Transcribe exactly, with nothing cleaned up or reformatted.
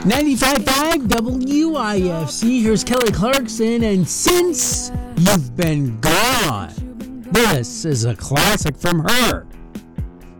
ninety-five point five W I F C, here's Kelly Clarkson, and Since You've Been Gone, this is a classic from her.